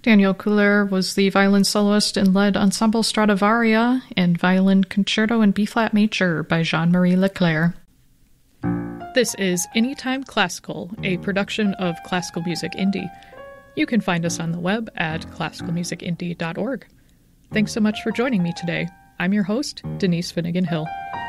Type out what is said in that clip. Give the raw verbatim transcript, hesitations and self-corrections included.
Daniel Couler was the violin soloist and led Ensemble Stradivaria and Violin Concerto in B-flat major by Jean-Marie Leclerc. This is Anytime Classical, a production of Classical Music Indie. You can find us on the web at classical music indie dot org. Thanks so much for joining me today. I'm your host, Denise Finnegan Hill.